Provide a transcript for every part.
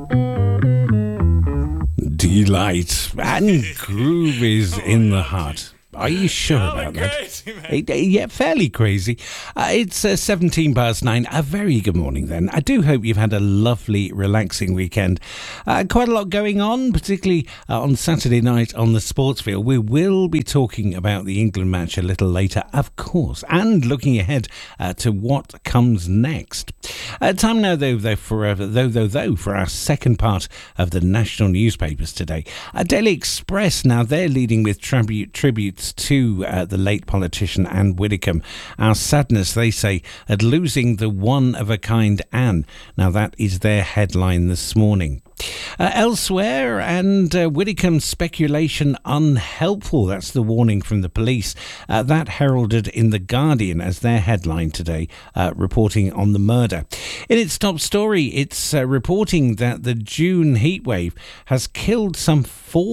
Delight and groove is in the heart. Are you sure about that? Crazy, Yeah, fairly crazy. It's 17 past 9. A very good morning then. I do hope you've had a lovely, relaxing weekend. Quite a lot going on, particularly on Saturday night on the sports field. We will be talking about the England match a little later, of course, and looking ahead to what comes next. Time now, though, for our second part of the national newspapers today. Daily Express, now they're leading with tributes to the late politician Anne Widdecombe. Our sadness, they say, at losing the one-of-a-kind Anne. Now that is their headline this morning. Elsewhere, and Widdecombe's speculation unhelpful. That's the warning from the police. That heralded in The Guardian as their headline today, reporting on the murder. In its top story, it's reporting that the June heatwave has killed some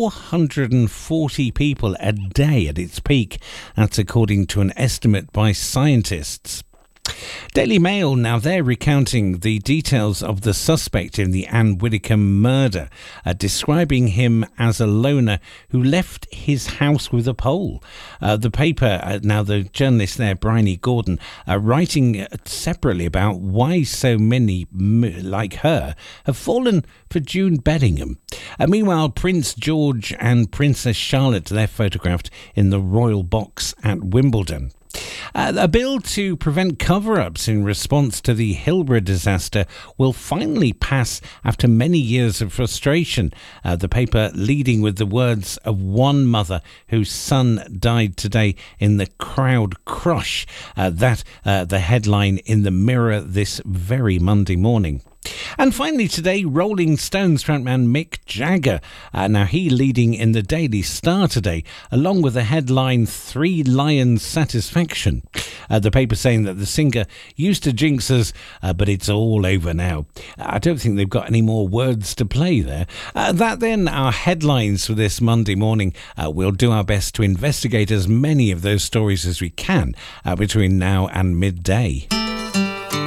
440 people a day at its peak. That's according to an estimate by scientists. Daily Mail, now they're recounting the details of the suspect in the Anne Widdecombe murder, describing him as a loner who left his house with a pole. The paper, now the journalist there, Bryony Gordon, writing separately about why so many like her have fallen for June Beddingham. Meanwhile, Prince George and Princess Charlotte, they're photographed in the royal box at Wimbledon. A bill to prevent cover-ups in response to the Hillborough disaster will finally pass after many years of frustration. The paper leading with the words of one mother whose son died today in the crowd crush. The headline in the Mirror this very Monday morning. And finally today, Rolling Stones frontman Mick Jagger. Now he leading in the Daily Star today, along with the headline 3 Lions Satisfaction. The paper saying that the singer used to jinx us, but it's all over now. I don't think they've got any more words to play there. That then are headlines for this Monday morning. We'll do our best to investigate as many of those stories as we can between now and midday.